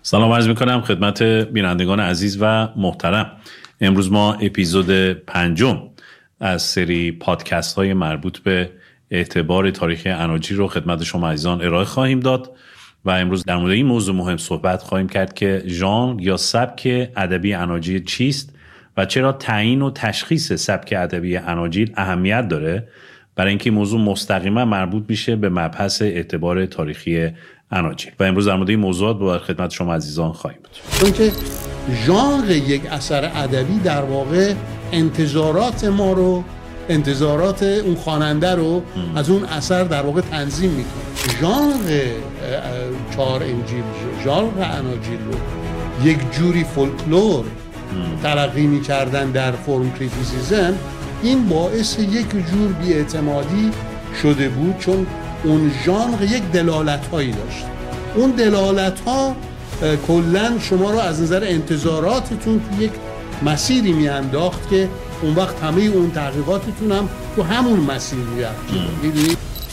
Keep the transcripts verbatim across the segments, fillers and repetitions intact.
سلام عرض میکنم خدمت بینندگان عزیز و محترم. امروز ما اپیزود پنجم از سری پادکست های مربوط به اعتبار تاریخی اناجیل رو خدمت شما عزیزان ارائه خواهیم داد و امروز در مورد این موضوع مهم صحبت خواهیم کرد که ژانر یا سبک ادبی اناجیل چیست و چرا تعیین و تشخیص سبک ادبی اناجیل اهمیت داره، برای اینکه موضوع مستقیما مربوط میشه به مبحث اعتبار تاریخی اناجیل و امروز در مورد این موضوعات با خدمت شما عزیزان خواهیم بود. چون که ژانر یک اثر ادبی در واقع انتظارات ما رو، انتظارات اون خواننده رو ام. از اون اثر در واقع تنظیم میکنه. ژانر چهار انجیل، ژانر اناجیل رو یک جوری فولکلور تلقی میکردن در فرم کریتیسیزم، این باعث یک جور بی‌اعتمادی شده بود، چون اون ژانر یک دلالت‌هایی داشت. اون دلالت‌ها کلاً شما رو از نظر انتظاراتتون تو یک مسیری میانداخت که اون وقت همه اون تحقیقاتتون هم تو همون مسیر میرفت. می‌دونید؟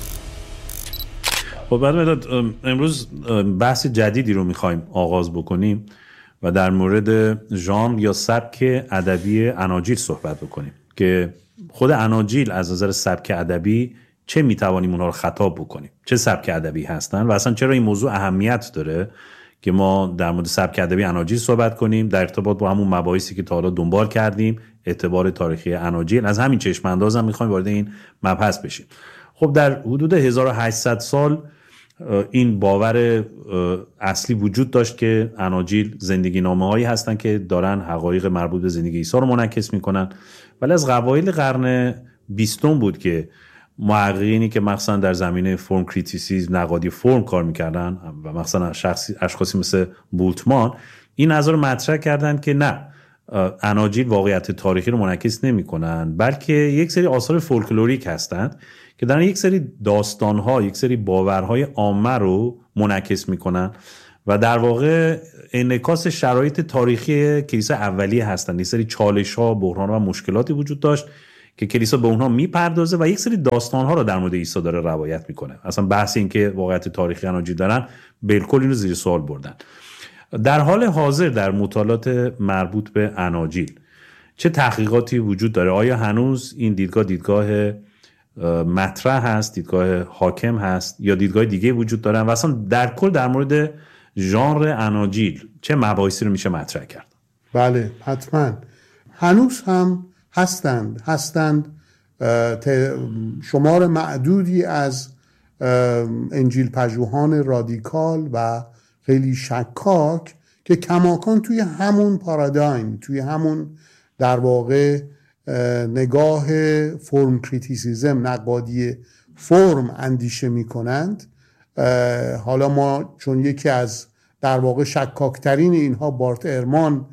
خب بعد امروز بحث جدیدی رو می‌خوایم آغاز بکنیم و در مورد ژانر یا سبک ادبی اناجیل صحبت بکنیم که خود اناجیل از نظر سبک ادبی چه میتوانیم اونها رو خطاب بکنیم، چه سبک ادبی هستن و اصلا چرا این موضوع اهمیت داره که ما در مورد سبک ادبی اناجیل صحبت کنیم در ارتباط با همون مباحثی که تا حالا دنبال کردیم، اعتبار تاریخی اناجیل. از همین چشم انداز هم میخوایم وارد این مبحث بشیم. خب در حدود هزار و هشتصد سال این باور اصلی وجود داشت که اناجیل زندگی نامه هایی هستن که دارن حقایق مربوط به زندگی عیسی رو منعکس میکنن، ولی از اوایل قرن بیستم بود که محققینی که مثلا در زمینه فرم کریتیسیسم، نقادی فرم کار میکردن و مثلا شخصی اشخاصی مثل بولتمان این نظر رو مطرح کردن که نه، اناجیل واقعیت تاریخی رو منعکس نمیکنن، بلکه یک سری آثار فولکلوریک هستند که دارن یک سری داستان‌ها، یک سری باورهای عامه رو منعکس میکنن و در واقع انعکاس شرایط تاریخی کلیسا اولیه هستند. یک سری چالش‌ها، بحران‌ها و مشکلاتی وجود داشت که کلیسا به اونها میپردازه و یک سری داستان‌ها رو در مورد عیسی داره روایت میکنه. اصلا بحث این که واقعیت تاریخی اناجیل دارن بالکل اینو زیر سوال بردن. در حال حاضر در مطالعات مربوط به اناجیل چه تحقیقاتی وجود داره؟ آیا هنوز این دیدگاه دیدگاه مطرح هست، دیدگاه حاکم هست یا دیدگاه دیگه وجود دارن و اصلا در کل در مورد ژانر اناجیل چه مباحثی رو میشه مطرح کرد؟ بله حتما هنوز هم هستند هستند شمار معدودی از انجیل پژوهان رادیکال و خیلی شکاک که کماکان توی همون پارادایم، توی همون در واقع نگاه فرم کریتیسیزم، نقادی فرم اندیشه می کنند. حالا ما چون یکی از در واقع شکاکترین اینها بارت ارمان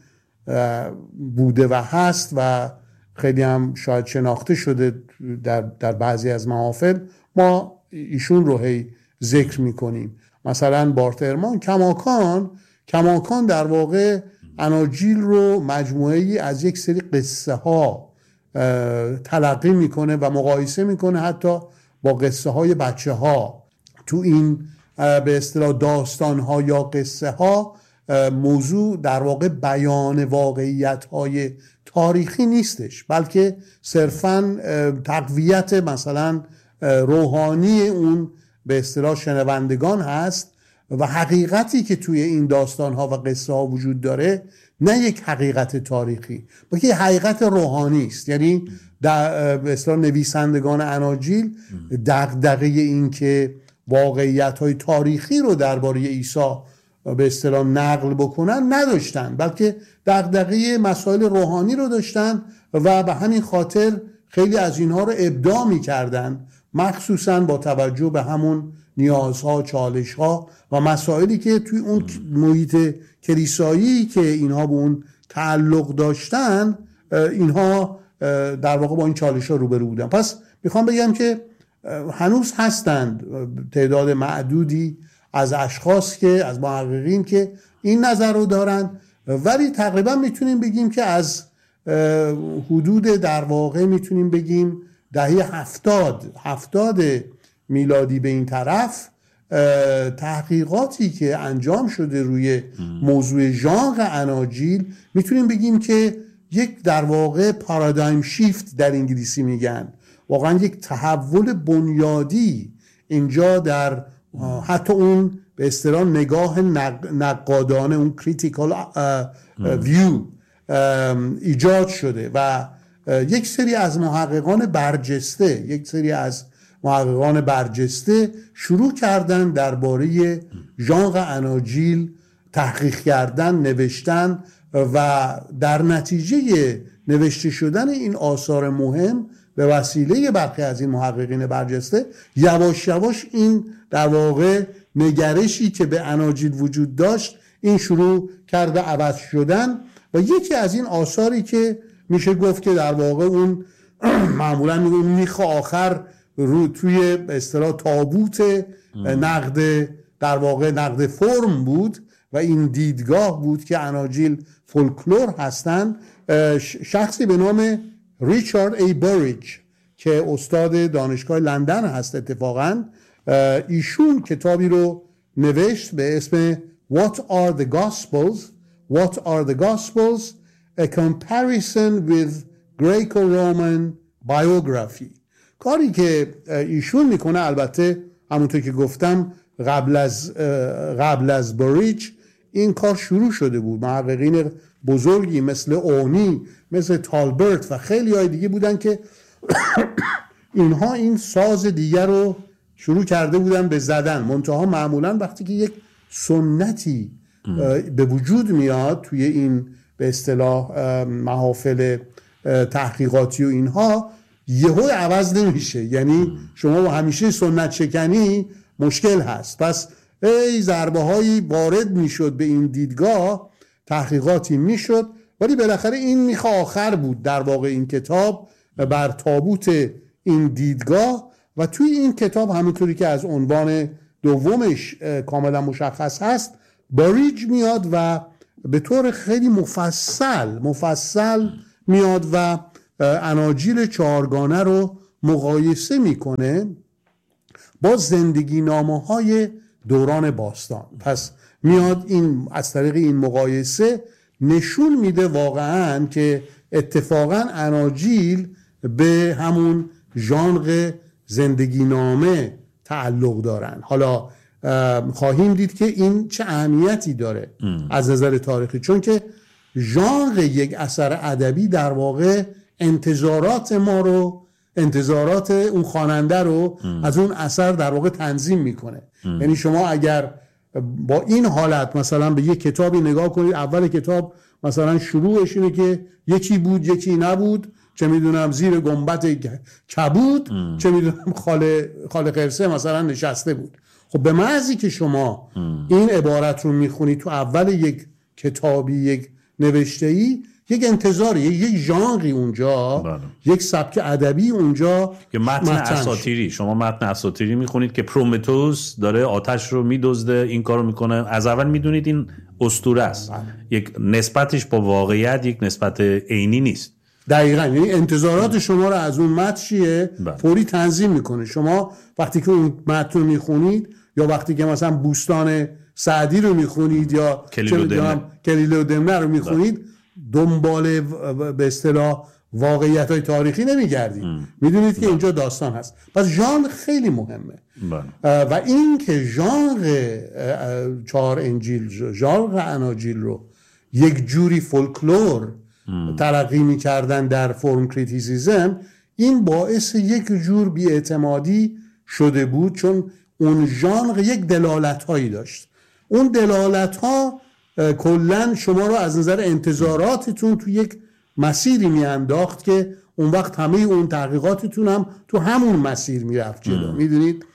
بوده و هست و خیلی هم شاید شناخته شده در, در بعضی از محافل، ما ایشون رو هی ذکر میکنیم. مثلا بارت ارمان کماکان کماکان در واقع اناجیل رو مجموعه ای از یک سری قصه ها تلقی میکنه و مقایسه میکنه حتی با قصه های بچه ها. تو این به اصطلاح داستان ها یا قصه ها موضوع در واقع بیان واقعیت های تاریخی نیستش، بلکه صرفاً تقویت مثلا روحانی اون به اصطلاح شنوندگان هست و حقیقتی که توی این داستان ها و قصه ها وجود داره نه یک حقیقت تاریخی بلکه یک حقیقت روحانی است. یعنی در به اصطلاح نویسندگان اناجیل دغدغه این که واقعیت های تاریخی رو درباره عیسی به اصطلاح نقل بکنن نداشتن، بلکه دغدغه مسائل روحانی رو داشتن و به همین خاطر خیلی از اینها رو ابداع می‌کردن، مخصوصاً با توجه به همون نیازها، چالش‌ها و مسائلی که توی اون محیط کلیسایی که اینها به اون تعلق داشتن، اینها در واقع با این چالش‌ها روبرو بودن. پس میخوام بگم که هنوز هستند تعداد معدودی از اشخاص که از محققین که این نظر رو دارن، ولی تقریبا میتونیم بگیم که از حدود در واقع میتونیم بگیم دهه هفتاد هفتاد میلادی به این طرف تحقیقاتی که انجام شده روی موضوع ژانر اناجیل میتونیم بگیم که یک در واقع پارادایم شیفت در انگلیسی میگن، واقعا یک تحول بنیادی اینجا در حتی اون به اصطلاح نگاه نقادانه، اون کریتیکال ویو ایجاد شده و یک سری از محققان برجسته یک سری از محققان برجسته شروع کردن درباره ژانر اناجیل تحقیق کردن، نوشتن و در نتیجه نوشته شدن این آثار مهم به وسیله برخی از این محققین برجسته یواش یواش این در واقع نگرشی که به اناجیل وجود داشت این شروع کرده عوض شدن و یکی از این آثاری که میشه گفت که در واقع اون معمولا اون میخ آخر رو توی به اصطلاح تابوت نقد در واقع نقد فرم بود و این دیدگاه بود که اناجیل فولکلور هستن، شخصی به نام ریچارد ای بریج که استاد دانشگاه لندن هست اتفاقا، ایشون کتابی رو نوشت به اسم What are the Gospels? What are the Gospels? A comparison with Greco-Roman biography. کاری که ایشون میکنه البته همونطور که گفتم قبل از قبل از بریج این کار شروع شده بود. محققین بزرگی مثل اونی، مثل تالبرت و خیلی های دیگه بودن که اینها این ساز دیگر رو شروع کرده بودن به زدن. منتها معمولا وقتی که یک سنتی به وجود میاد توی این به اصطلاح محافل تحقیقاتی و اینها یهو عوض نمیشه، یعنی شما همیشه سنت شکنی مشکل هست. پس ای ضربه هایی وارد میشد به این دیدگاه، تحقیقاتی میشد، ولی بالاخره این میخ آخر بود در واقع این کتاب بر تابوت این دیدگاه. و توی این کتاب همونطوری که از عنوان دومش کاملا مشخص هست، بریج میاد و به طور خیلی مفصل مفصل میاد و اناجیل چهارگانه رو مقایسه میکنه با زندگی نامه های دوران باستان. پس میاد این از طریق این مقایسه نشون میده واقعا که اتفاقا اناجیل به همون ژانر زندگی نامه تعلق دارن. حالا خواهیم دید که این چه اهمیتی داره ام. از نظر تاریخی، چون که ژانر یک اثر ادبی در واقع انتظارات ما رو، انتظارات اون خواننده رو ام. از اون اثر در واقع تنظیم میکنه. ام. یعنی شما اگر با این حالت مثلا به یک کتابی نگاه کنید، اول کتاب مثلا شروعش اینه که یکی بود یکی نبود، چه میدونم زیر گنبد کبود، ام. چه میدونم خاله خاله قرصه مثلا نشسته بود. خب به محضی که شما ام. این عبارت رو میخونید تو اول یک کتابی، یک نوشته‌ای، یک انتظاری، یک ژانری اونجا بله. یک سبک ادبی اونجا، که متن اساطیری، شما متن اساطیری میخونید که پرومتوس داره آتش رو میدزده، این کارو میکنه، از اول میدونید این اسطوره است بله. یک نسبتش با واقعیت یک نسبت عینی نیست. دقیقاً، یعنی انتظارات شما رو از اون متن چیه فوری تنظیم میکنه. شما وقتی که اون متن رو میخونید یا وقتی که مثلا بوستان سعدی رو میخونید یا کلیله و دمنه رو میخونید دنبال به اصطلاح واقعیت های تاریخی نمیگردید، میدونید که اینجا داستان هست. پس ژانر خیلی مهمه بله. و این که ژانر چهار انجیل، ژانر اناجیل رو یک جوری فولکلور تلقی میکردن در فرم کریتیسیزم، این باعث یک جور بی‌اعتمادی شده بود، چون اون ژانر یک دلالت هایی داشت. اون دلالت ها کلن شما رو از نظر انتظاراتتون تو یک مسیری میانداخت که اون وقت همه اون تحقیقاتتون هم تو همون مسیر میرفت جلو، میدونید.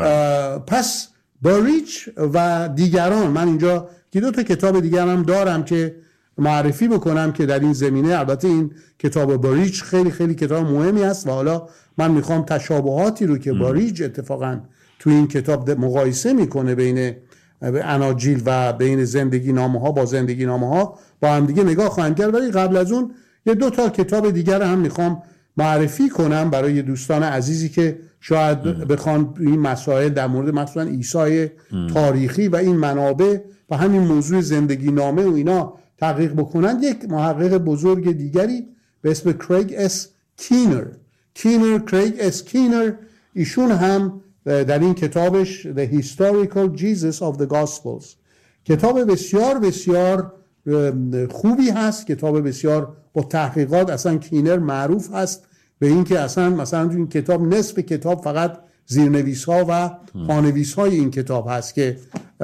پس بریج و دیگران، من اینجا که دو تا کتاب دیگر هم دارم که معرفی بکنم که در این زمینه، البته این کتاب بریج خیلی خیلی کتاب مهمی است و حالا من میخوام تشابهاتی رو که بریج اتفاقا تو این کتاب مقایسه میکنه بین اناجیل و بین زندگی نامه ها با زندگی نامه ها با هم دیگه نگاه خواهیم کرد. ولی قبل از اون یه دو تا کتاب دیگر هم میخوام معرفی کنم برای دوستان عزیزی که شاید بخوان این مسائل در مورد مثلا عیسی تاریخی و این منابع و همین موضوع زندگی نامه و اینا تحقیق بکنن. یک محقق بزرگ دیگری به اسم کریگ اس کینر کینر کریگ اس کینر ایشون هم در این کتابش The Historical Jesus of the Gospels کتاب بسیار بسیار خوبی هست، کتاب بسیار با تحقیقات. اصلا کینر معروف هست به این که اصلا مثلا این کتاب نصف کتاب فقط زیرنویس ها و پانویس های این کتاب هست که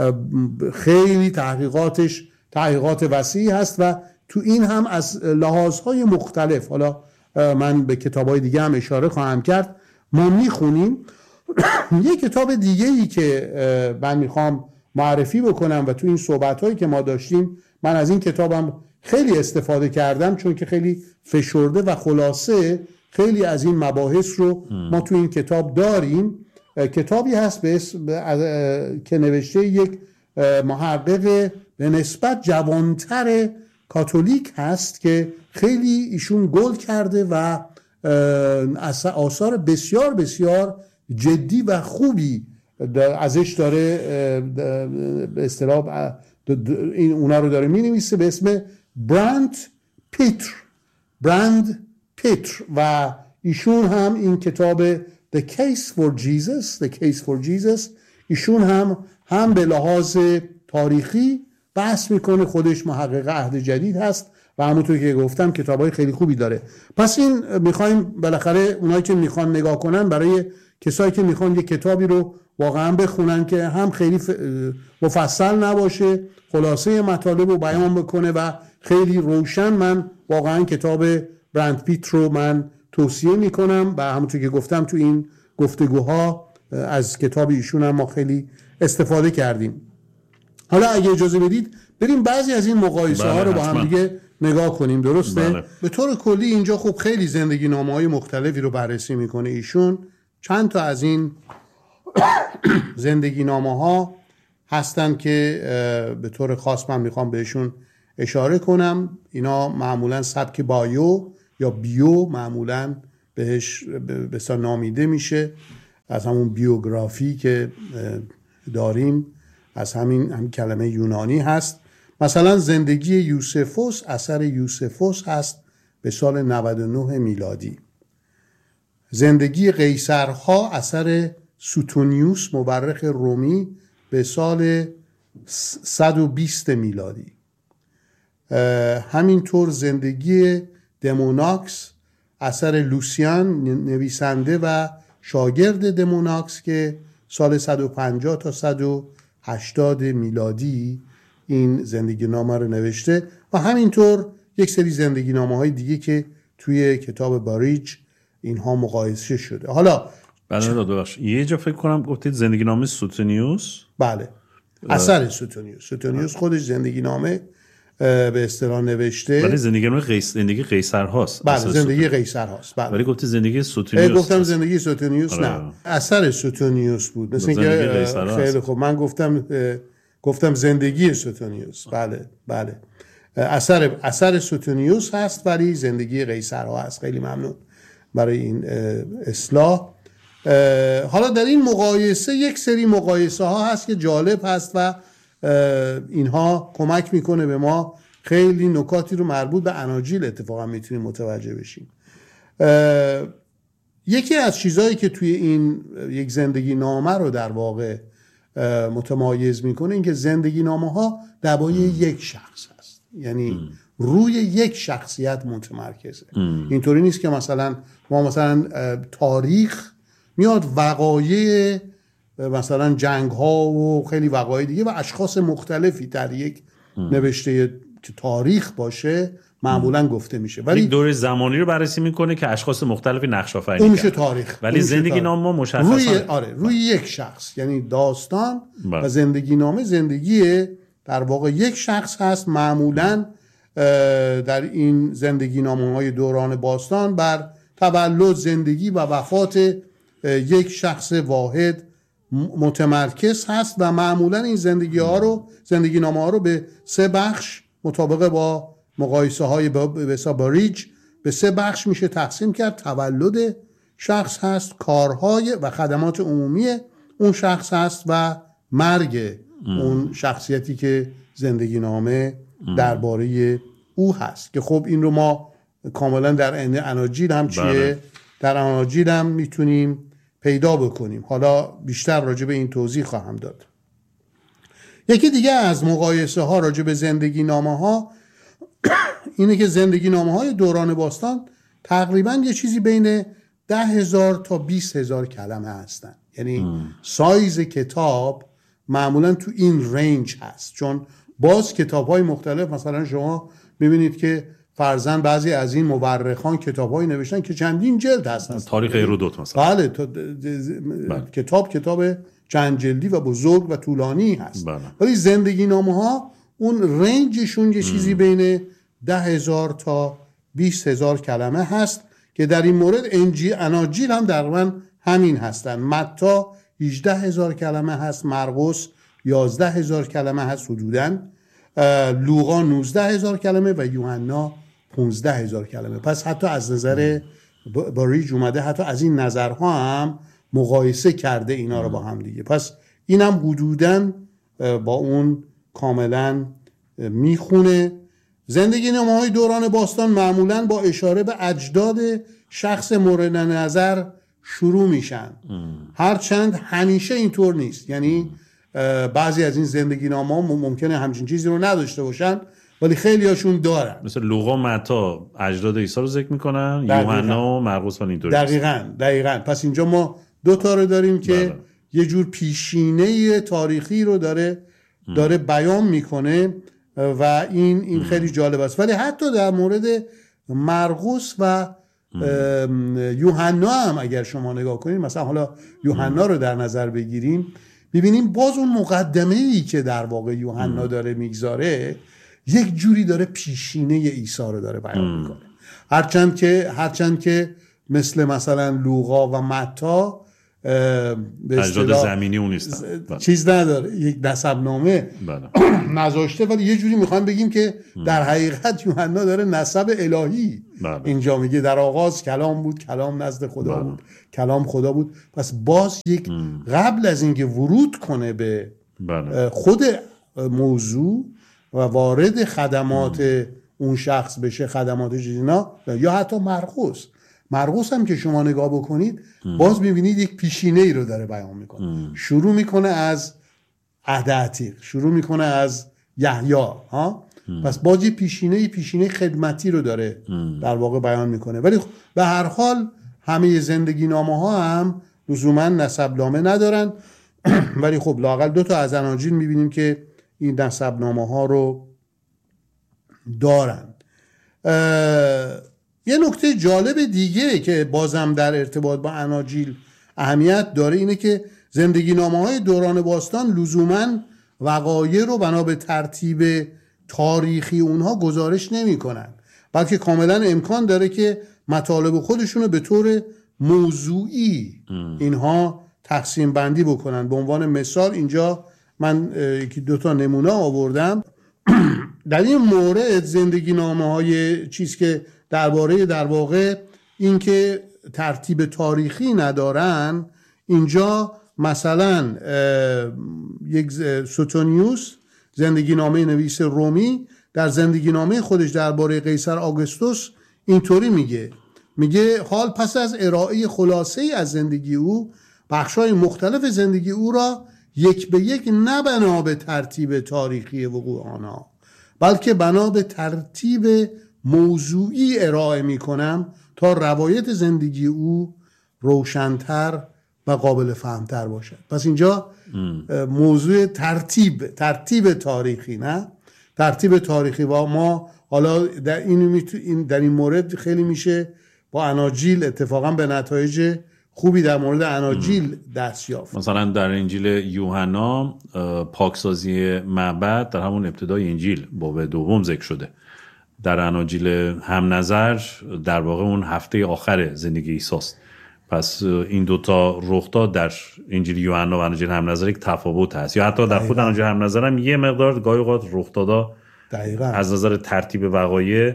خیلی تحقیقاتش تحقیقات وسیعی هست و تو این هم از لحاظ های مختلف، حالا من به کتاب های دیگه هم اشاره خواهم کرد، ما میخونیم. یه کتاب دیگه ای که من میخوام معرفی بکنم و تو این صحبت هایی که ما داشتیم من از این کتابم خیلی استفاده کردم، چون که خیلی فشرده و خلاصه خیلی از این مباحث رو ما تو این کتاب داریم. کتابی هست به اسم که نوشته یک محقق به نسبت جوانتر کاتولیک هست که خیلی ایشون گل کرده و آثار بسیار بسیار جدی و خوبی ازش داره به اصطلاح این اونا رو داره می نویسه به اسم برند پیتر برند پیتر و ایشون هم این کتاب The Case for Jesus The Case for Jesus ایشون هم هم به لحاظ تاریخی بحث میکنه، خودش محقق عهد جدید هست و همونطور که گفتم کتابای خیلی خوبی داره. پس این میخوایم بالاخره اونایی که میخوان نگاه کنن، برای کسایی که میخوان یه کتابی رو واقعا بخونن که هم خیلی مفصل نباشه، خلاصه مطالب رو بیان بکنه و خیلی روشن، من واقعا کتاب برند پیت رو من توصیه میکنم و همونطور که گفتم تو این گفتگوها از کتاب ایشون هم ما خیلی استفاده کردیم. حالا اگه اجازه بدید بریم بعضی از این مقایسه ها رو با هم دیگه نگاه کنیم، درسته؟ بله. به طور کلی اینجا خب خیلی زندگی نامه های مختلفی رو بررسی میکنه ایشون. چند تا از این زندگی نامه ها هستن که به طور خاص من میخوام بهشون اشاره کنم. اینا معمولا سبک بایو یا بیو معمولا بهش بسا نامیده میشه، از همون بیوگرافی که داریم از همین, همین کلمه یونانی هست. مثلا زندگی یوسفوس اثر یوسفوس هست به سال نود و نه میلادی. زندگی قیصرها اثر سوتونیوس مورخ رومی به سال صد و بیست میلادی. همینطور زندگی دموناکس اثر لوسیان نویسنده و شاگرد دموناکس که سال صد و پنجاه تا صد و هشتاد میلادی این زندگی نامه رو نوشته و همینطور یک سری زندگی نامه های دیگه که توی کتاب باریج اینها مقایسه شده. حالا بله داداش یه جا فکر کنم گفتید زندگی نامه سوتونیوس. بله اثر سوتونیوس. سوتونیوس خودش زندگی نامه به اصطلاح نوشته. ولی زندگی نامه قیصر زندگی قیصر هاست. بله زندگی قیصر هاست. بله ولی گفتی زندگی سوتونیوس. گفتم زندگی سوتونیوس نه اثر سوتونیوس بود. مثل اینکه خیلی خوب من گفتم گفتم زندگی سوتونیوس. بله بله اثر اثر سوتونیوس هست ولی زندگی قیصرها هست. خیلی ممنون برای این اصلاح. حالا در این مقایسه یک سری مقایسه ها هست که جالب هست و اینها کمک میکنه به ما خیلی نکاتی رو مربوط به اناجیل اتفاقا میتونیم متوجه بشیم. یکی از چیزهایی که توی این یک زندگی نامه رو در واقع متمایز میکنه این که زندگی نامه ها درباره یک شخص هست، یعنی ام. روی یک شخصیت متمرکزه. اینطوری نیست که مثلا ما مثلا تاریخ میاد وقایع مثلا جنگ ها و خیلی وقایع دیگه و اشخاص مختلفی در یک ام. نوشته که تاریخ باشه معمولا گفته میشه، ولی یک دوره زمانی رو بررسی میکنه که اشخاص مختلفی نقش آفرینی اون میشه تاریخ. ولی زندگی نامه مشخصا روی آره روی یک شخص، یعنی داستان بله. و زندگی نامه زندگی در واقع یک شخص هست. معمولا در این زندگی نامه های دوران باستان بر تولد، زندگی و وفات یک شخص واحد متمرکز هست و معمولا این زندگی ها رو زندگی نامه ها رو به سه بخش مطابق با مقایسه های به حساب باریج به سه بخش میشه تقسیم کرد. تولد شخص هست، کارهای و خدمات عمومی اون شخص هست و مرگ اون شخصیتی که زندگی نامه درباره او هست، که خب این رو ما کاملا در اناجیل هم چیه بله. در اناجیل هم میتونیم پیدا بکنیم. حالا بیشتر راجع به این توضیح خواهم داد. یکی دیگه از مقایسه ها راجع به زندگی نامه ها اینه که زندگی نامه های دوران باستان تقریبا یه چیزی بین ده هزار تا بیست هزار کلمه هستن. یعنی ام. سایز کتاب معمولا تو این رنج هست، چون باز کتاب های مختلف، مثلا شما ببینید که فرضاً بعضی از این مورخان کتاب‌هایی نوشتن که چندین جلد هستن. تاریخ هرودوت مثلا. بله, بله. کتاب کتاب چند جلدی و بزرگ و طولانی هست. بله. ولی زندگی نامه ها اون رنجشون یه چیزی بین ده هزار تا بیست هزار کلمه هست که در این مورد انجیل اناجیل هم تقریباً همین هستن. متی هجده هزار کلمه هست، مرقس یازده هزار کلمه هست حدوداً، لوقا نوزده هزار کلمه و یوحنا پانزده هزار کلمه. پس حتی از نظر باریج اومده حتی از این نظرها هم مقایسه کرده اینا رو با هم دیگه. پس این هم حدوداً با اون کاملا میخونه. زندگی نامه های دوران باستان معمولاً با اشاره به اجداد شخص مورد نظر شروع میشن، هرچند همیشه اینطور نیست. یعنی بعضی از این زندگی نامه ها ممکنه همچین چیزی رو نداشته باشن ولی خیلی هاشون دارن. مثل لوقا متی اجداد عیسی رو ذکر میکنن، یوحنا و مرقس ولی اینطوری. دقیقاً دقیقاً. پس اینجا ما دو تا رو داریم که بله. یه جور پیشینه تاریخی رو داره داره بیان میکنه و این این خیلی جالب است. ولی حتی در مورد مرقس و یوحنا هم اگر شما نگاه کنید، مثلا حالا یوحنا رو در نظر بگیریم، ببینیم باز اون مقدمه‌ای که در واقع یوحنا داره میگذاره یک جوری داره پیشینه عیسی رو داره بیان میکنه. هرچند که هرچند که مثل مثلا لوقا و متی به اجداد زمینی اون نیستن، چیز نداره، یک نسبنامه نذاشته، ولی یه جوری میخوام بگیم که در حقیقت یوحنا داره نسب الهی بله. اینجا میگه در آغاز کلام بود، کلام نزد خدا بله. بود، کلام خدا بود. پس باز یک ام. قبل از اینکه ورود کنه به بله. خود موضوع و وارد خدمات ام. اون شخص بشه، خدمات جینا، یا حتی مرقس مرقس هم که شما نگاه بکنید ام. باز میبینید یک پیشینه ای رو داره بیان میکنه. ام. شروع میکنه از عهد عتیق، شروع میکنه از یحیی ها. ام. پس باز یک پیشینه پیشینه خدمتی رو داره ام. در واقع بیان میکنه. ولی به هر حال همه زندگی نامه ها هم لزوما نسب نامه ندارن ولی خب لااقل دو تا از اناجیل میبینیم که این نسب نامه ها رو دارن. یه نکته جالب دیگه که بازم در ارتباط با اناجیل اهمیت داره اینه که زندگی نامه های دوران باستان لزوماً وقایع رو بنا به ترتیب تاریخی اونها گزارش نمی کنن، بلکه کاملا امکان داره که مطالب خودشون رو به طور موضوعی اینها تقسیم بندی بکنن. به عنوان مثال اینجا من یکی دوتا نمونه آوردم. در این مورد زندگی نامه های چیز که درباره در واقع این که ترتیب تاریخی ندارن، اینجا مثلا یک سوتونیوس زندگی نامه نویس رومی در زندگی نامه خودش درباره قیصر آگوستوس اینطوری میگه میگه حال پس از ارائه خلاصه از زندگی او، بخشای مختلف زندگی او را یک به یک نه بنا به ترتیب تاریخی وقوع آنها بلکه بنا به ترتیب موضوعی ارائه می کنم تا روایت زندگی او روشن‌تر و قابل فهمتر باشد. پس اینجا ام. موضوع ترتیب ترتیب تاریخی، نه ترتیب تاریخی. و ما حالا در این در این مورد خیلی میشه با اناجیل اتفاقا به نتایج خوبی در مورد اناجیل دست یافت. مثلا در انجیل یوحنا پاکسازی معبد در همون ابتدای انجیل باب دوم ذکر شده. در اناجیل هم نظر در واقع اون هفته آخر زندگی عیسی است. پس این دوتا رخداد در انجیل یوحنا و اناجیل هم نظر یک تفاوت هست، یا حتی در خود اناجیل هم نظر هم یه مقدار گاهی اوقات رخدادا از نظر ترتیب وقایع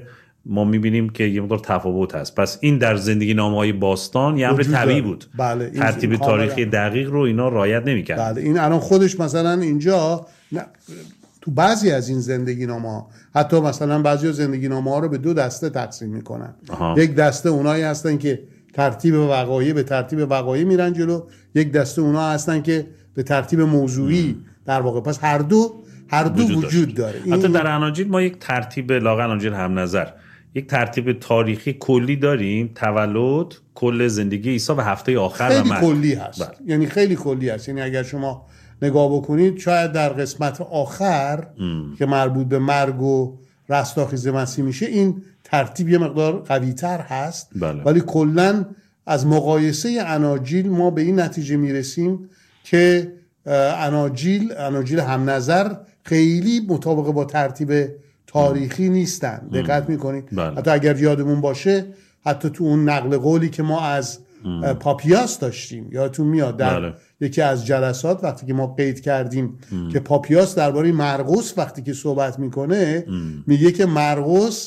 ما میبینیم که یه مقدار تفاوت هست. پس این در زندگی نامه‌های باستان یه امر طبیعی بود. بله. ترتیب تاریخی دقیق رو اینا رعایت نمی‌کرد. بله. این الان خودش مثلا اینجا نه، تو بعضی از این زندگی نامه‌ها حتی مثلا بعضی از زندگی نامه‌ها رو به دو دسته تقسیم میکنن. آها. یک دسته اونایی هستن که ترتیب وقایع به ترتیب وقایع میرن جلو، یک دسته اونا هستن که به ترتیب موضوعی م. در واقع. پس هر دو هر دو وجود, وجود داره. حتی این... در اناجیل ما یک ترتیب لااقل اناجیل هم نظر یک ترتیب تاریخی کلی داریم، تولد، کل زندگی عیسی و هفته آخر خیلی و مرگ. کلی هست. بله. یعنی خیلی کلی هست. یعنی اگر شما نگاه بکنید شاید در قسمت آخر ام. که مربوط به مرگ و رستاخیز مسیح میشه این ترتیب یه مقدار قوی‌تر هست. بله. ولی کلاً از مقایسه اناجیل ما به این نتیجه میرسیم که اناجیل اناجیل هم نظر خیلی مطابق با ترتیب تاریخی نیستن. دقت میکنید؟ بله. حتی اگر یادمون باشه حتی تو اون نقل قولی که ما از ام. پاپیاس داشتیم یادتون میاد در بله. یکی از جلسات وقتی که ما قید کردیم ام. که پاپیاس درباره مرقس وقتی که صحبت میکنه ام. میگه که مرقس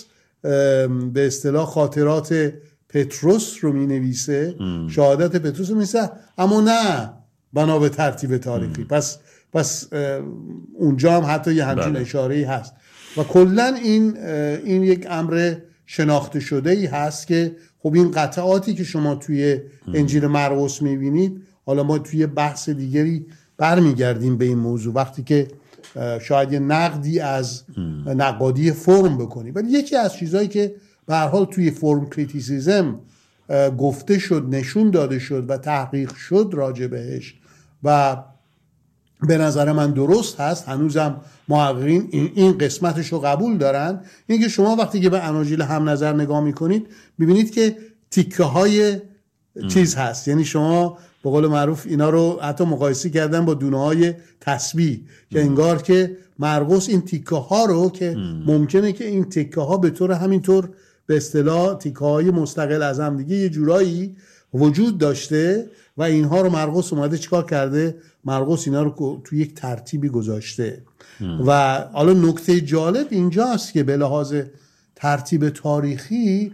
به اصطلاح خاطرات پتروس رو مینویسه، شهادت پتروس رو مینویسه، اما نه بنا به ترتیب تاریخی. ام. پس پس اونجا هم حتی یه همچین بله. اشاره‌ای هست و کلا این این یک امر شناخته شده‌ای هست که خب این قطعاتی که شما توی انجیل مرقس می‌بینید، حالا ما توی بحث دیگری برمیگردیم به این موضوع وقتی که شاید یه نقدی از ام. نقادی فرم بکنیم. ولی یکی از چیزایی که به هر حال توی فرم کریتیسیزم گفته شد، نشون داده شد و تحقیق شد راجع بهش و به نظر من درست هست، هنوزم محققین این, این قسمتش رو قبول دارن، این که شما وقتی که به اناجیل هم نظر نگاه میکنید میبینید که تیکه های چیز هست. یعنی شما به قول معروف اینا رو حتی مقایسه کردن با دونه های تسبیح که انگار که مرقس این تیکه ها رو که ام. ممکنه که این تیکه ها به طور همینطور به اصطلاح تیکه های مستقل از هم دیگه یه جورایی وجود داشته و اینها رو مرقس اومده چیکار کرده؟ مرقس اینا رو تو یک ترتیبی گذاشته. ام. و حالا نکته جالب اینجاست که به لحاظ ترتیب تاریخی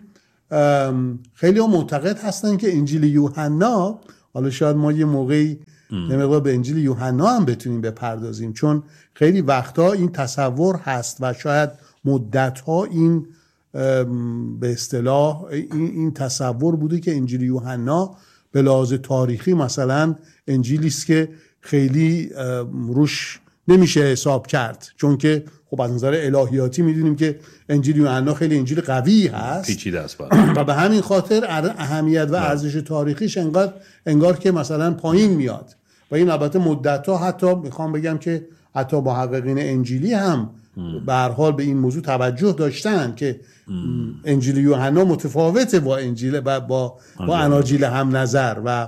خیلی ها معتقد هستن که انجیل یوحنا، حالا شاید ما یه موقعی نمی‌دونم به انجیل یوحنا هم بتونیم بپردازیم، چون خیلی وقتا این تصور هست و شاید مدت‌ها این به اصطلاح این, این تصور بوده که انجیل یوحنا به لحاظ تاریخی مثلا انجیلی است که خیلی روش نمیشه حساب کرد، چون که خب از نظر الهیاتی میدونیم که انجیل یوحنا خیلی انجیل قوی هست، پیچیده است و به همین خاطر اهمیت و ارزش تاریخیش انگار انگار که مثلا پایین میاد. و این البته مدت‌ها حتی میخوام بگم که حتی محققین انجیلی هم به هر حال به این موضوع توجه داشتن که ام. انجیل یوحنا متفاوته با انجیل با با, با اناجیل هم نظر. و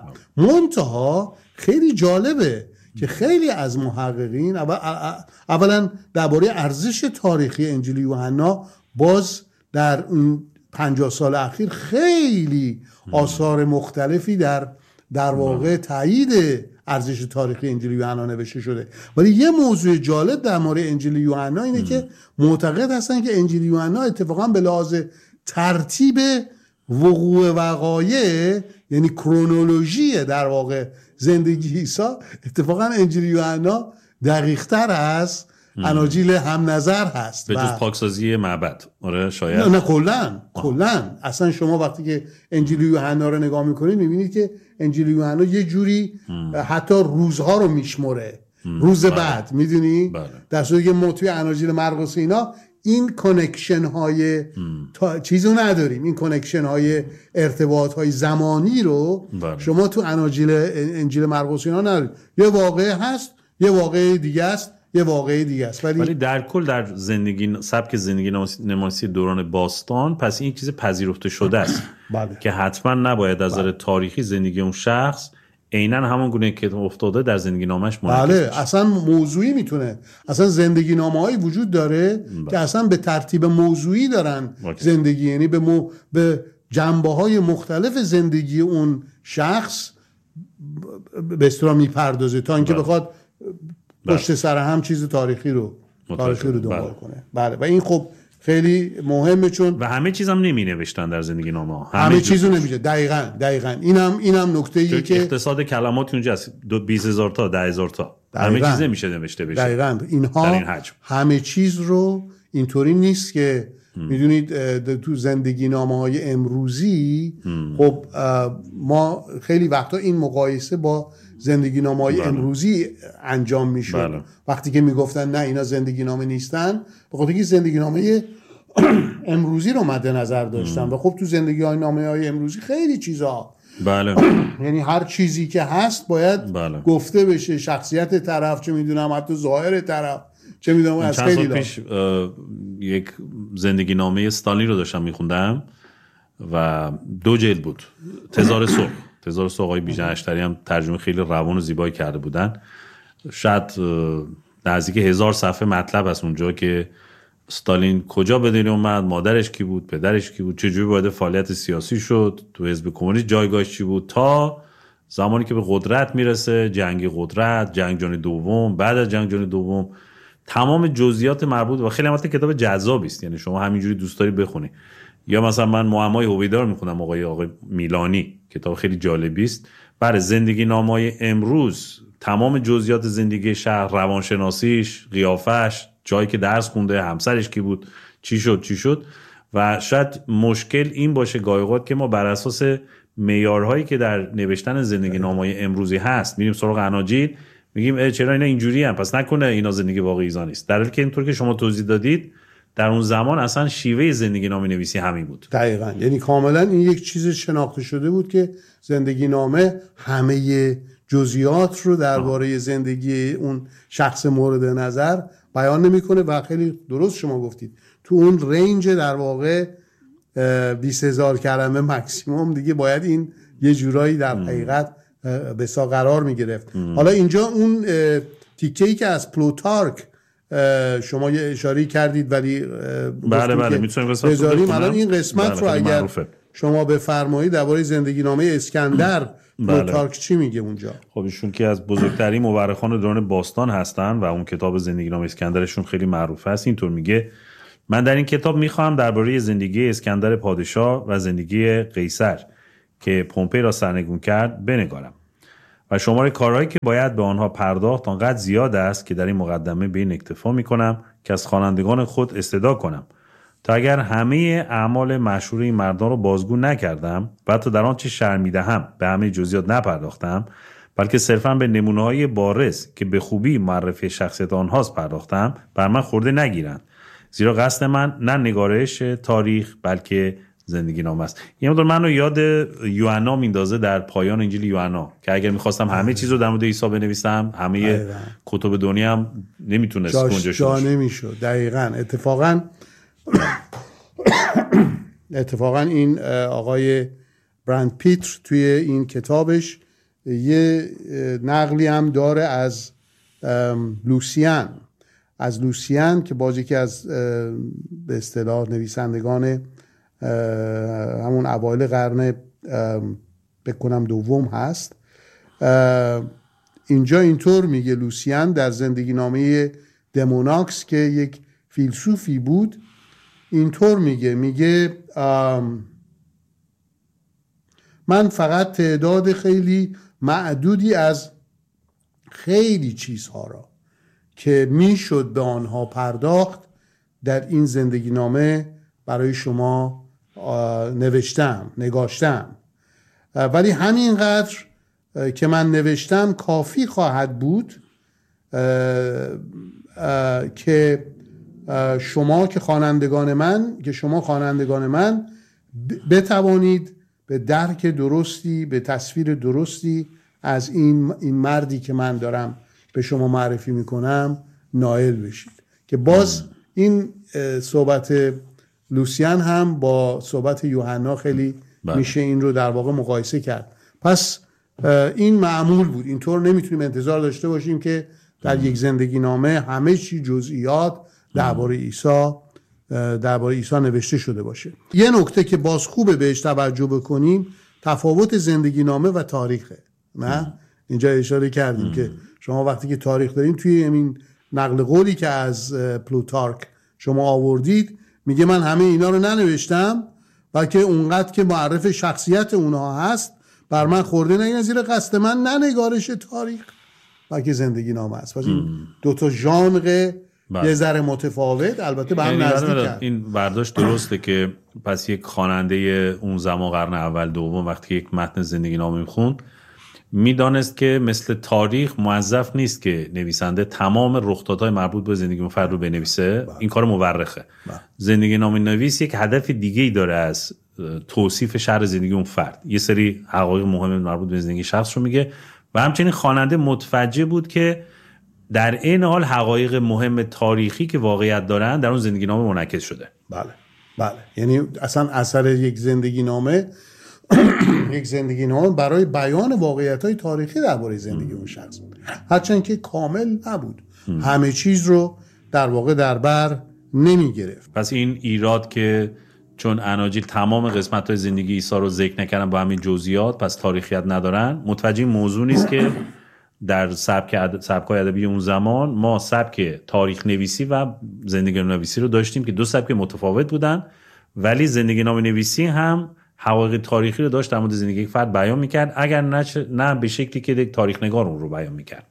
منتها خیلی جالبه که خیلی از محققین اولا درباره ارزش تاریخی انجیل یوحنا باز در این پنجاه سال اخیر خیلی آثار مختلفی در در واقع تایید ارزش تاریخی انجیل یوحنا نوشته شده. ولی یه موضوع جالب در مورد انجیل یوحنا اینه ام. که معتقد هستن که انجیل یوحنا اتفاقا به لحاظ ترتیب وقوع وقایع، یعنی کرونولوژی در واقع زندگی عیسی، اتفاقا انجیل یوحنا دقیق‌تر از اناجیل هم نظر هست. به جز پاکسازی معبد. آره شاید نه نه کلا کلا اصلا شما وقتی که انجیل یوحنا رو نگاه میکنید میبینید که انجیل یوحنا یه جوری ام. حتی روزها رو میشمره، روز بله. بعد میدونی بله. در صورتی که ما توی اناجیل مرقس اینا این کانکشن های تا... چیزو نداریم، این کانکشن های ارتباط های زمانی رو بله. شما تو اناجیل انجیل مرقس اینا ندارید. یه واقعه هست، یه واقعه دیگه است، یه واقعه دیگه است. ولی ولی در کل در زندگی سبک زندگی نماسی دوران باستان پس این چیز پذیرفته شده است بله. که حتما نباید از نظر تاریخی زندگی اون شخص عیناً همون گونه که افتاده در زندگی نامش منعکس بله بشه. اصلا موضوعی میتونه، اصلا زندگی نامه‌هایی وجود داره بله. که اصلا به ترتیب موضوعی دارن باکی. زندگی، یعنی به مو... به جنبه‌های مختلف زندگی اون شخص به اصطلاح میپردازه تا اینکه بخواد پشت سر هم چیز تاریخی رو تاریخی رو دنبال بله. کنه. بله. و این خب خیلی مهمه، چون و همه چیزم نمی نوشتن در زندگی نامه ها، همه, همه چیزو نمیشه. دقیقاً دقیقاً اینم اینم نکته‌ایه که اقتصاد کلمات اونجا هست، دو بیست هزار تا ده هزار تا همه چیز نمیشه نوشته بشه. دقیقاً اینها این همه چیز رو اینطوری نیست که میدونید تو زندگی نامه های امروزی هم. خب ما خیلی وقتا این مقایسه با زندگی نامه های بله. امروزی انجام میشد. بله. وقتی که میگفتن نه اینا زندگی نامه نیستن، به خاطر اینکه زندگی نامه امروزی رو مد نظر داشتن هم. و خب تو زندگی های نامه های امروزی خیلی چیزا بله یعنی هر چیزی که هست باید بله. گفته بشه، شخصیت طرف، چه میدونم حتی ظاهر طرف، چه میدونم از خیلی چند سال پیش یک زندگی نامه استالین رو داشتم میخوندم و دو جلد بود، تزار صلح. تزار صلح آقای بیژن اشتری هم ترجمه خیلی روان و زیبایی کرده بودن. شاید نزدیک هزار صفحه مطلب هست اونجا که استالین کجا به دنیا اومد، مادرش کی بود، پدرش کی بود، چجوری وارد فعالیت سیاسی شد، تو حزب کمونیست جایگاهش چی بود، تا زمانی که به قدرت میرسه، جنگ قدرت، جنگ جهانی دوم، بعد از جنگ جهانی دوم، تمام جزئیات مربوط و خیلی البته کتاب جذابی است، یعنی شما همینجوری دوست داری بخونی. یا مثلا من معمای هویدا میخونم آقای آقای میلانی، کتاب خیلی جالبی است. برای زندگی نامه‌های امروز تمام جزئیات زندگی شهر، روانشناسیش، قیافش، جایی که درس خونده، همسرش کی بود، چی شد چی شد. و شاید مشکل این باشه گاهی اوقات که ما بر اساس معیارهایی که در نوشتن زندگی نامه‌های امروزی هست میریم سراغ اناجیل، میگیم چرا اینا اینجوری هم، پس نکنه اینا زندگی واقعی اینا نیست، در حالی که اینطور که شما توضیح دادید در اون زمان اصلا شیوه زندگی نامه نویسی همین بود. دقیقاً، یعنی کاملا این یک چیز شناخته شده بود که زندگی نامه همه جزئیات رو درباره زندگی اون شخص مورد نظر بیان نمیکنه و خیلی درست شما گفتید تو اون رنج در واقع بیست هزار کلمه مکسیموم دیگه باید این یه جورایی در حقیقت به سا قرار میگرفت. حالا اینجا اون تیکه‌ای که از پلوتارک شما یه اشاره کردید ولی بله بله میتونیم بذاریم الان این قسمت بله رو اگر معروفه. شما بفرمایید درباره زندگی نامه اسکندر پلوتارک بله. چی میگه اونجا؟ خب ایشون که از بزرگترین مورخان دوران باستان هستن و اون کتاب زندگی نامه اسکندرشون خیلی معروفه است. اینطور میگه من در این کتاب میخوام درباره زندگی اسکندر پادشاه و زندگی قیصر که پومپئی را سرنگون کرد بنگارم و شمار کارهایی که باید به آنها پرداخت آنقدر زیاد است که در این مقدمه به این اکتفا میکنم که از خوانندگان خود استدعا کنم تا اگر همه اعمال مشهور این مردان رو بازگو نکردم و حتی در آنچه شرمیدهم به همه جزئیات نپرداختم، بلکه صرفاً به نمونه‌های بارز که به خوبی معرفی شخصیت آنهاست پرداختم، بر من خورده نگیرند، زیرا قصد من نه نگارش تاریخ بلکه زندگی نامه است. یه مقدار منو یاد یوحنا میندازه در پایان انجیل یوحنا که اگر میخواستم همه چیز رو در مورد عیسی بنویسم همه کتب دنیا هم نمیتونست اونجا جا نمیشد. دقیقاً اتفاقاً اتفاقاً این آقای برند پیتر توی این کتابش یه نقلی هم داره از لوسیان از لوسیان که باز یکی از به اصطلاح نویسندگان همون اوایل قرن بکنم دوم هست. اینجا اینطور میگه لوسیان در زندگی نامه دموناکس که یک فیلسوفی بود، اینطور میگه میگه من فقط تعداد خیلی معدودی از خیلی چیزها را که میشد به آنها پرداخت در این زندگی نامه برای شما نوشتم نگاشتم، ولی همینقدر که من نوشتم کافی خواهد بود که شما که خوانندگان من که شما خوانندگان من بتوانید به درک درستی، به تصویر درستی از این این مردی که من دارم به شما معرفی میکنم نائل بشید. که باز این صحبت لوسیان هم با صحبت یوحنا خیلی بله. میشه این رو در واقع مقایسه کرد. پس این معمول بود، اینطور نمیتونیم انتظار داشته باشیم که در یک زندگی نامه همه چی جزئیات درباره عیسی درباره عیسی نوشته شده باشه. یه نکته که باز خوبه بهش توجه بکنیم تفاوت زندگی نامه و تاریخه. نه اینجا اشاره کردیم که شما وقتی که تاریخ داریم توی این نقل قولی که از پلوتارک شما آوردید میگه من همه اینا رو ننوشتم و که اونقدر که معرف شخصیت اونها هست بر من خورده نگیرن، زیر قصد من نه نگارش تاریخ و که زندگی نامه است. پس این دو تا ژانر یه ذره متفاوت البته به هم نزدیکن. این برداشت درسته که پس یک خواننده اون زمان قرن اول دوم وقتی که یک متن زندگی نامه میخوند میدانست که مثل تاریخ موظف نیست که نویسنده تمام رخدادهای مربوط به زندگی اون فرد رو بنویسه. با. این کار مورخه. با. زندگی نامه نویس یک هدف دیگه‌ای داره از توصیف شهر زندگی اون فرد، یه سری حقایق مهم مربوط به زندگی شخص رو میگه و همچنین خواننده متوجه بود که در این حال حقایق مهم تاریخی که واقعیت دارن در اون زندگی نامه منعکس شده. بله بله، یعنی اصلا اثر یک زندگی نامه یک زندگی نامه برای بیان واقعیت‌های تاریخی درباره زندگی اون شخص بود، هرچند که کامل نبود، همه چیز رو در واقع در بر نمی گرفت. پس این ایراد که چون اناجیل تمام قسمت‌های زندگی عیسی رو ذکر نکردن با همین جزئیات پس تاریخیت ندارن، متوجه موضوع نیست که در سبک سبک‌های ادبی اون زمان ما سبک تاریخ نویسی و زندگی نویسی رو داشتیم که دو سبک متفاوت بودن، ولی زندگی نامه نویسی هم حقایق تاریخی رو داشت در مورد زندگی یک فرد بیان میکرد، اگر نه نه به شکلی که یک تاریخ نگار اون رو بیان میکرد.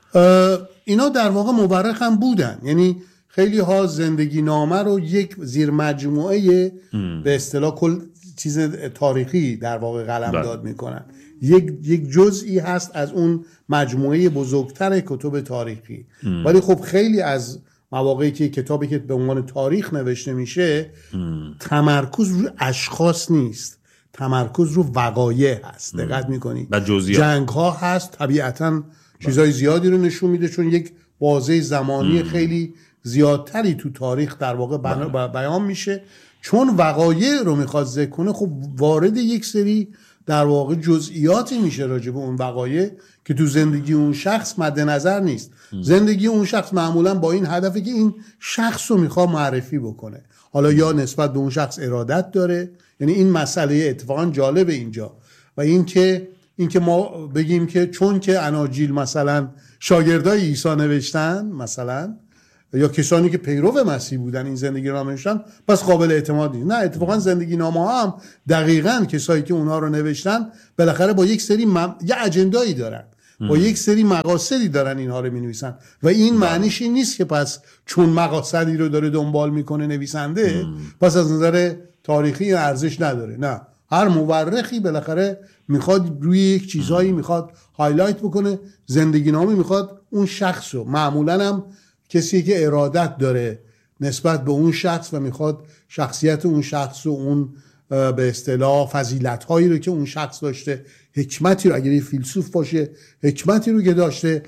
اینا در واقع مورخ هم بودن، یعنی خیلی ها زندگی نامه رو یک زیر مجموعه به اصطلاح کل چیز تاریخی در واقع قلمداد میکنن، یک یک جزئی هست از اون مجموعه بزرگتر کتب تاریخی. ام. ولی خب خیلی از مواقعی که کتابی که به عنوان تاریخ نوشته میشه ام. تمرکز روی اشخاص نیست، تمرکز رو وقایع هست. دقت میکنی؟ جنگ ها هست، طبیعتاً چیزای زیادی رو نشون میده چون یک بازه زمانی ام. خیلی زیادتری تو تاریخ در واقع بیان میشه. چون وقایع رو میخواد ذکر کنه خب وارد یک سری در واقع جزئیاتی میشه راجع به اون وقایع که تو زندگی اون شخص مد نظر نیست. ام. زندگی اون شخص معمولا با این هدفی که این شخص رو میخواد معرفی بکنه، حالا یا نسبت به اون شخص ارادت داره، یعنی این مسئله اتفاقا جالب اینجا و این که این که ما بگیم که چون که اناجیل مثلا شاگردای عیسی نوشتن مثلا یا کسانی که پیرو مسیح بودن این زندگی نامه نوشتن پس قابل اعتماد نیست. نه، اتفاقا زندگی نامه ها هم دقیقاً کسایی که اونها رو نوشتن بالاخره با یک سری مم... یه اجندایی دارن، با یک سری مقاصدی دارن اینها رو می‌نویسن و این معنیش این نیست که پس چون مقاصدی رو داره دنبال میکنه نویسنده ام. پس از نظر تاریخی ارزش نداره. نه، هر مورخی بالاخره میخواد روی یک چیزایی میخواد هایلایت بکنه. زندگی نامه میخواد اون شخص رو، معمولاً هم کسی که ارادت داره نسبت به اون شخص و میخواد شخصیت اون شخص و اون به اصطلاح فضیلت‌هایی رو که اون شخص داشته، حکمتی رو، اگر یه فیلسوف باشه حکمتی رو که داشته،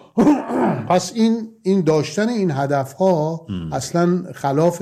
پس این این داشتن این هدف‌ها اصلا خلاف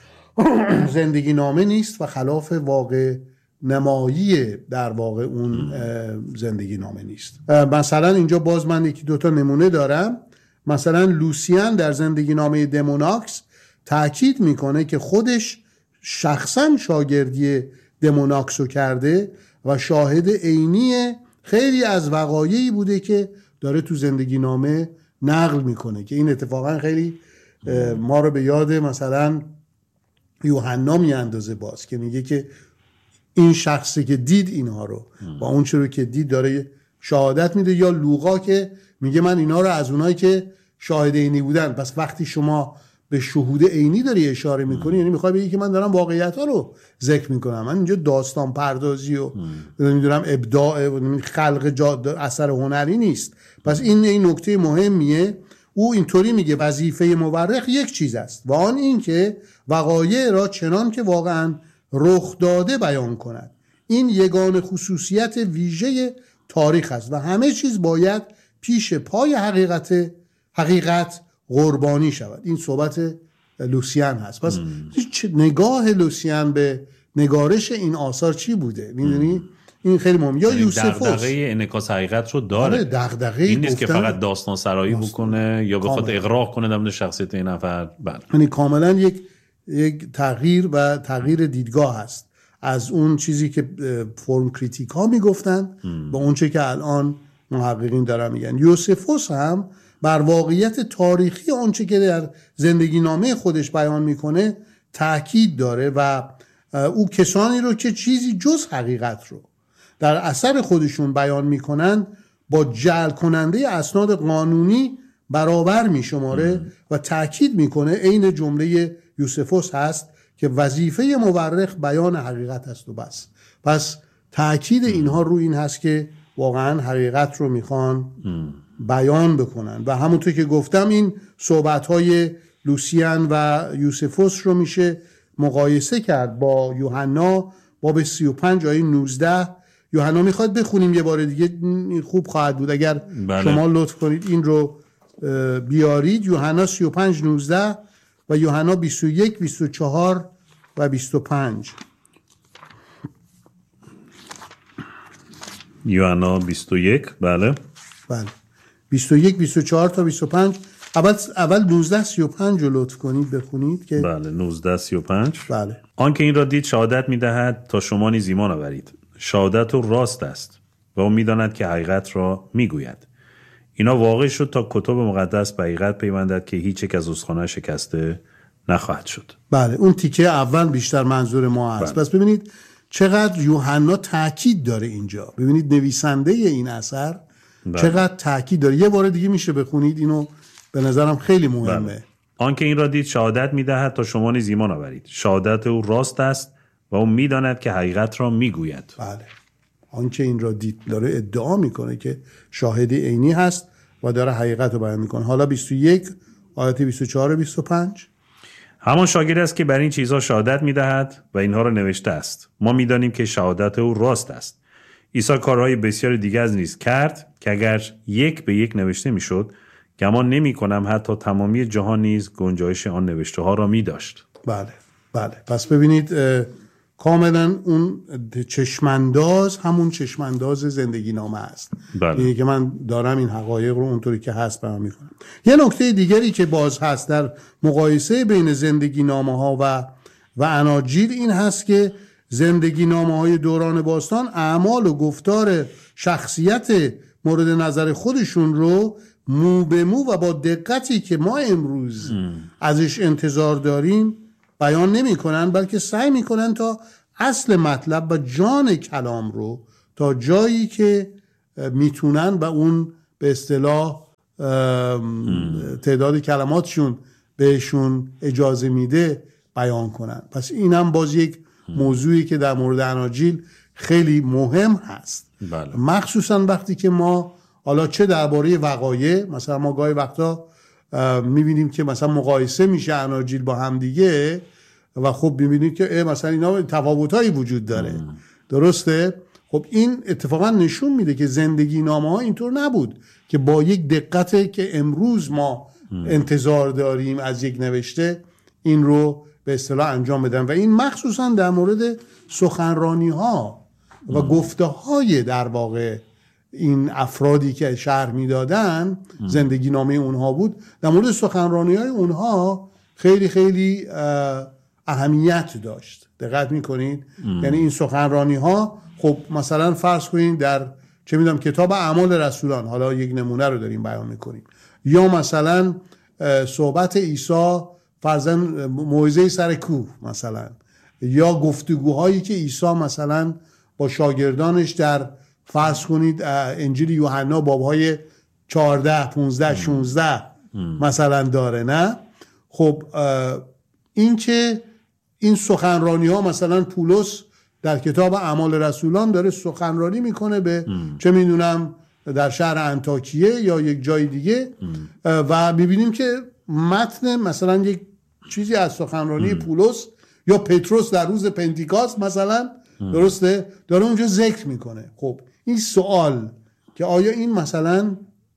زندگی نامه نیست و خلاف واقع نمایی در واقع اون زندگی نامه نیست. مثلا اینجا باز من یکی دوتا نمونه دارم. مثلا لوسیان در زندگی نامه دموناکس تأکید میکنه که خودش شخصا شاگردی دموناکس رو کرده و شاهد عینی خیلی از وقایعی بوده که داره تو زندگی نامه نقل میکنه که این اتفاقا خیلی ما رو به یاد مثلا یوحنا میاندازه باز که میگه که این شخصی که دید اینها رو با اون چیزی که دید داره شهادت میده، یا لوقا که میگه من اینا رو از اونایی که شاهد عینی بودن. پس وقتی شما به شهود عینی داری اشاره میکنی یعنی میخوای بگی که من دارم واقعیت ها رو ذکر میکنم، من اینجا داستان پردازی و نمیدونم ابداع و خلق اثر هنری نیست. پس این این نکته مهمیه. او اینطوری میگه وظیفه مورخ یک چیز است و آن این که وقایع را چنان که واقعا رخ داده بیان کند. این یگان خصوصیت ویژه تاریخ است و همه چیز باید پیش پای حقیقت حقیقت قربانی شود. این صحبت لوسیان هست. پس نگاه لوسیان به نگارش این آثار چی بوده؟ میدونی؟ این خیلی مهمه. یا یوسفوس دغدغه انعکاس حقیقت رو داره. دغدغه این نیست که فقط داستان سرایی بکنه یا بخواد اغراق کنه در مورد شخصیت این نفر. بله. یعنی کاملا یک یک تغییر و تغییر دیدگاه هست از اون چیزی که فرم کریتیک ها میگفتن به اون چه که الان محققین دارن میگن. یوسفوس هم بر واقعیت تاریخی اون چه که در زندگی نامه خودش بیان میکنه تأکید داره و او کسانی رو که چیزی جز حقیقت رو در اثر خودشون بیان میکنن با جعل کننده اسناد قانونی برابر میشماره و تأکید میکنه عین جمله یوسفوس هست که وظیفه مورخ بیان حقیقت است و بس. پس تأکید اینها رو این هست که واقعا حقیقت رو میخوان بیان بکنن و همونطور که گفتم این صحبت‌های لوسیان و یوسفوس رو میشه مقایسه کرد با یوحنا باب سی و پنج آیه نوزده. یوحنا میخواد بخونیم یه بار دیگه، خوب خواهد بود اگر بله. شما لطف کنید این رو بیارید. یوحنا سی و پنج نوزده و یوحنا بیست و یک بیست و چهار و بیست و پنج. یوحنا بیست و یک بله بله بیست و یک بیست و چهار تا بیست و پنج. اول اول نوزده سی و پنج رو لطف کنید بخونید که بله نوزده سی و پنج. بله. آن که این را دید شهادت می‌دهد تا شما نیز ایمان آورید. شهادت او راست است و او می‌داند که حقیقت را می‌گوید. اینا واقع شد تا کتب مقدس به حقیقت پیوندد که هیچ یک از استخوان‌ها شکسته نخواهد شد. بله اون تیکه اول بیشتر منظور ما هست. بله. پس ببینید چقدر یوحنا تاکید داره اینجا. ببینید نویسنده این اثر بله. چقدر تاکید داره. یه بار دیگه میشه بخونید اینو، به نظرم خیلی مهمه. بله. آن که این را دید شهادت می‌دهد تا شما نیز ایمان آورید. شهادت او راست است و او می‌داند که حقیقت را می‌گوید. بله. آن که این را دید داره ادعا میکنه که شاهد عینی هست و داره حقیقت رو بیان میکنه. حالا بیست و یک آیات بیست و چهار و بیست و پنج. همان شاگرد است که بر این چیزها شهادت می‌دهد و اینها را نوشته است. ما می‌دانیم که شهادت او راست است. عیسی کارهای بسیار دیگر از نیز کرد که اگر یک به یک نوشته می‌شد، گمان نمی‌کنم حتی تمامی جهان نیز گنجایش آن نوشته ها را می‌داشت. بله بله. پس ببینید کاملا اون چشمانداز همون چشمانداز زندگی نامه است. بله. اینه که من دارم این حقایق رو اونطوری که هست بیان میکنم. یه نکته دیگری که باز هست در مقایسه بین زندگی نامه ها و و اناجیل این هست که زندگی نامه های دوران باستان اعمال و گفتار شخصیت مورد نظر خودشون رو مو به مو و با دقتی که ما امروز ام. ازش انتظار داریم بیان نمی کنن، بلکه سعی می کنن تا اصل مطلب و جان کلام رو تا جایی که میتونن و اون به اصطلاح تعداد کلماتشون بهشون اجازه میده بیان کنن. پس اینم باز یک موضوعی که در مورد اناجیل خیلی مهم هست. بله. مخصوصا وقتی که ما حالا چه درباره وقایع، مثلا ما گاهی وقتا میبینیم که مثلا مقایسه میشه اناجیل با هم دیگه و خب میبینید که مثلا اینا تفاوتایی وجود داره. ام. درسته؟ خب این اتفاقا نشون میده که زندگی نامه ها اینطور نبود که با یک دقتی که امروز ما ام. انتظار داریم از یک نوشته این رو به اصطلاح انجام بدن و این مخصوصا در مورد سخنرانی ها و ام. گفته های در واقع این افرادی که شرح میدادن زندگی نامه اونها بود. در مورد سخنرانی های اونها خیلی خیلی اهمیت داشت. دقت میکنید؟ یعنی این سخنرانی ها خب مثلا فرض کنید در چه میدونم کتاب اعمال رسولان، حالا یک نمونه رو داریم بیان میکنیم، یا مثلا صحبت عیسی فرضاً موعظه سر کوه مثلا، یا گفتگوهایی که عیسی مثلا با شاگردانش در فرض کنید انجیل یوحنا بابهای چهارده پانزده شانزده مثلا داره. نه خب این که این سخنرانی ها مثلا پولس در کتاب اعمال رسولان داره سخنرانی میکنه به ام. چه میدونم در شهر انطاکیه یا یک جای دیگه ام. و میبینیم که متن مثلا یک چیزی از سخنرانی ام. پولس یا پتروس در روز پنتیکاست مثلا ام. درسته داره اونجا ذکر میکنه. خب این سوال که آیا این مثلا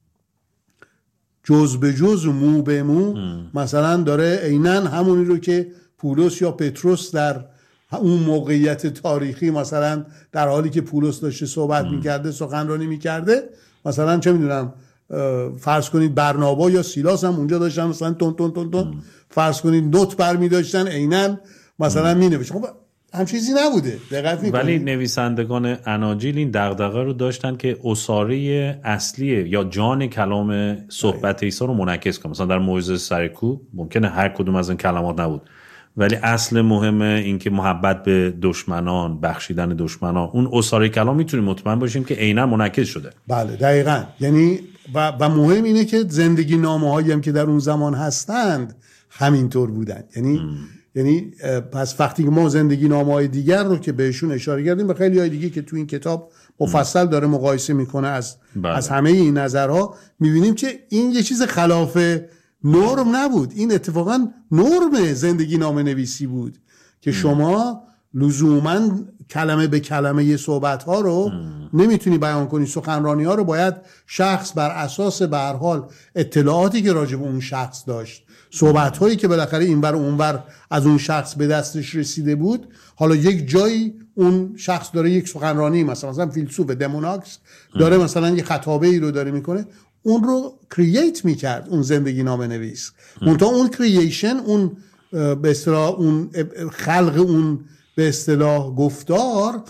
جز به جز و مو به مو ام. مثلا داره عیناً همونی رو که پولس یا پتروس در اون موقعیت تاریخی مثلا در حالی که پولس داشته صحبت ام. میکرده سخنرانی میکرده مثلا چه میدونم فرض کنید برنابا یا سیلاس هم اونجا داشتن مثلا تون تون تون تون فرض کنید نوت برمی داشتن عیناً مثلا می نوشتن. خب هم چیزی نبوده. دقت میکنید؟ ولی نویسندگان اناجیل این دغدغه رو داشتن که اساره اصلی یا جان کلام صحبت عیسی رو منعکس کنن. مثلا در موعظه سر کوه ممکنه هر کدوم از این کلمات نبود، ولی اصل مهمه این که محبت به دشمنان، بخشیدن دشمنان، اون اساره کلام میتونیم مطمئن باشیم که عیناً منعکس شده. بله دقیقاً. یعنی و, و مهم اینه که زندگی نامه هایی هم که در اون زمان هستند همینطور بودن. یعنی م. یعنی پس وقتی که ما زندگی نامه های دیگر رو که بهشون اشاره کردیم و خیلی های دیگه که تو این کتاب مفصل داره مقایسه میکنه از بله. از همه این نظرها، میبینیم که این یه چیز خلاف نرم نبود. این اتفاقا نرم زندگی نامه نویسی بود که م. شما لزوما کلمه به کلمه یه صحبت ها رو م. نمیتونی بیان کنی. سخنرانی ها رو باید شخص بر اساس به هر حال اطلاعاتی که راجع به اون شخص داشت، صحبت هایی که بالاخره اینور و اونور از اون شخص به دستش رسیده بود، حالا یک جایی اون شخص داره یک سخنرانی، مثلا مثلا فیلسوف دموناکس داره مثلا یک خطابه ای رو داره میکنه، اون رو کرییت میکرد اون زندگی نامه نویس. منتها اون کرییشن، اون به اصطلاح اون خلق اون به اصطلاح گفتار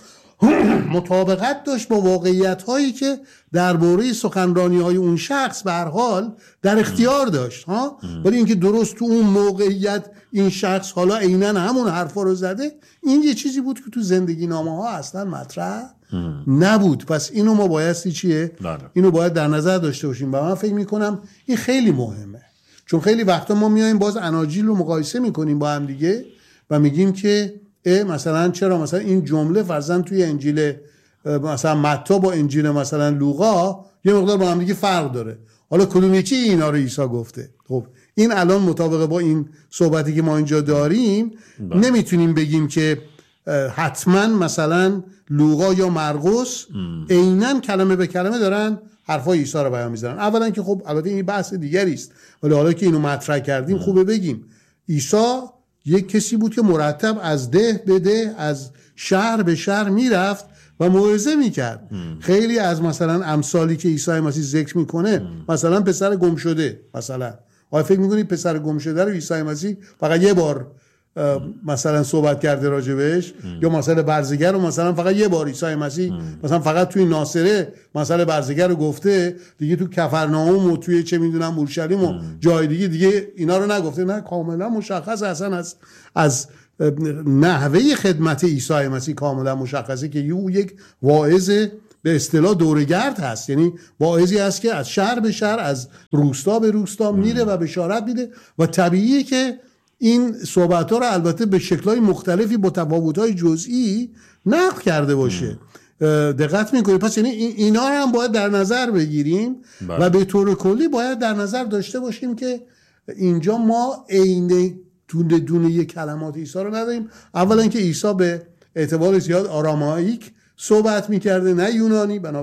مطابقت داشت با واقعیت هایی که درباره سخنرانی های اون شخص به هر حال در اختیار داشت ها. ولی اینکه درست تو اون موقعیت این شخص حالا عیناً همون حرفا رو زده، این یه چیزی بود که تو زندگی نامه ها اصلا مطرح نبود. پس اینو ما بایستی چیه؟ اینو باید در نظر داشته باشیم و من فکر میکنم این خیلی مهمه، چون خیلی وقتا ما میایم باز اناجیل رو مقایسه میکنیم با هم دیگه و میگیم که مثلا چرا مثلا این جمله فرضاً توی انجیل مثلا متی با انجیل مثلا لوقا یه مقدار با هم دیگه فرق داره، حالا کدوم یکی اینا رو عیسی گفته؟ خب این الان مطابق با این صحبتی که ما اینجا داریم با. نمیتونیم بگیم که حتما مثلا لوقا یا مرقس عیناً کلمه به کلمه دارن حرفای عیسی رو بیان می‌ذارن. اولا که خب البته این بحث دیگری است، ولی حالا که اینو مطرح کردیم خوبه بگیم عیسی یک کسی بود که مرتب از ده به ده، از شهر به شهر میرفت و موعظه میکرد. خیلی از مثلا امثالی که عیسی مسیح ذکر میکنه ام. مثلا پسر گم شده، مثلا آیا فکر میکنید پسر گم شده رو عیسی مسیح فقط یه بار مثلا صحبت کرده راجبش؟ یا مسئله برزگر رو مثلا فقط یه بار عیسی مسیح مثلا فقط توی ناصره مسئله برزگر رو گفته، دیگه تو کفرناهم و توی چه میدونم اورشلیم و جای دیگه دیگه اینا رو نگفته؟ نه، کاملا مشخص اصلا از از نحوه خدمت عیسی مسیح کاملا مشخصه که او یک واعظ به اصطلاح دورگرد هست، یعنی واعظی هست که از شهر به شهر، از روستا به روستا میره و بشارت میده و طبیعیه که این صحبت‌ها رو البته به شکل‌های مختلفی با تفاوت‌های جزئی نقل کرده باشه. دقت می‌کنید؟ پس یعنی اینا رو هم باید در نظر بگیریم بله. و به طور کلی باید در نظر داشته باشیم که اینجا ما عین دونه دونه یک کلمات عیسی رو نداریم. اولا که عیسی به اعتبار زیاد آراماییک صحبت می‌کرده، نه یونانی.